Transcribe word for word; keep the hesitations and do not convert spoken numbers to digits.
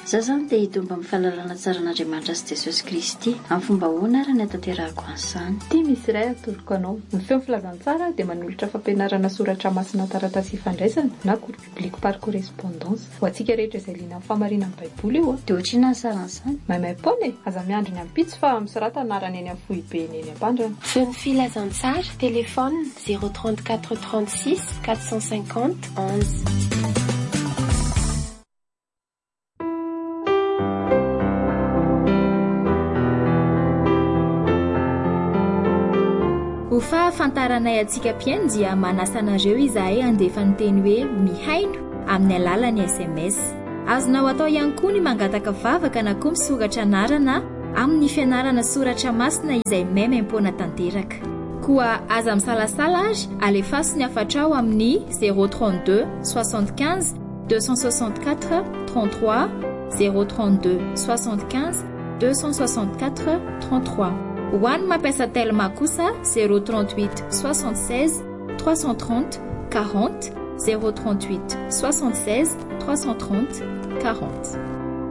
Za zany dia hitomba amin'ny fahalalana tsaran'Andriamanitra sy Jesosy Kristy amin'ny fomba ahoana ary ny atanterahako an'izany. Tia misy iray atoloko anao. Ny feo filazantsara dia manolotra fampianarana soratra masina taratasy ifandraisana na cours biblique par correspondance. Ho antsika rehetra izay liana amin'ny famarinan'ny Baiboly eo. Dia ohatrina ny saran'izany. Maimay paona e, aza miandry ny ampitso fa misarata anarany eny amin'ny foibe eny am-pandrana. Feo ny filazantsara, téléphone zéro trente-quatre trente-six quatre cent cinquante onze. Ho fahafantaranay atsika mpiaino dia manasa anareo izahay handefa ny teny hoe mihaino amin'ny alalan'ny S M S. Azonao atao ihany koa ny mangataka vavaka na koa misoratra anarana amin'ny fianarana soratra masina izay maimaimpona tanteraka. Koa aza misalasala azy alefaso ny afatrao amin'ny zéro trente-deux soixante-quinze deux cent soixante-quatre trente-trois zéro trente-deux soixante-quinze deux cent soixante-quatre trente-trois. Ho an'ny mampiasa telma kosa zéro trente-huit soixante-seize trois cent trente quarante zéro trente-huit soixante-seize trois cent trente quarante.